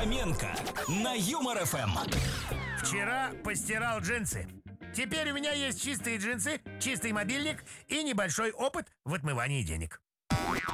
Фоменко на Юмор ФМ. Вчера постирал джинсы. Теперь у меня есть чистые джинсы, чистый мобильник и небольшой опыт в отмывании денег.